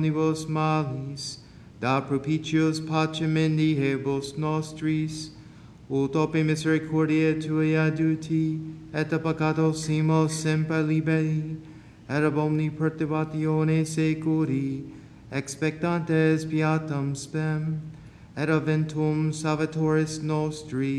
omnibus malis, da propitios pacem indihebus nostris, ut ope misericordiae tuae aduti, et a peccatos simos semper liberi, et ab omni perturbatione securi, expectantes beatam spem, et aventum salvatoris nostri,